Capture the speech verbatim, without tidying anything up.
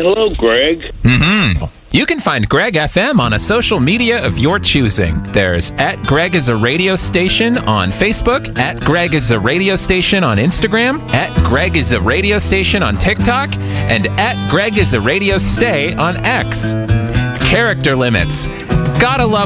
hello, Greg. Mm-hmm. You can find Greg F M on a social media of your choosing. There's at Greg is a radio station on Facebook, at Greg is a radio station on Instagram, at Greg is a radio station on TikTok, and at Greg is a radio stay on X. Character limits. Gotta love